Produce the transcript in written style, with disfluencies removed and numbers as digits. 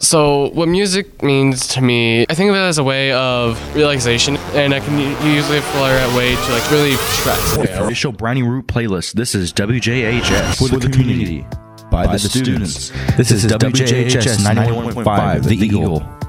So what music means to me, I think of it as a way of relaxation, and I can usually apply that way to like really stress. Official Brownie Root playlist. This is WJHS for the community by the students. This is WJHS 91.5, The Eagle.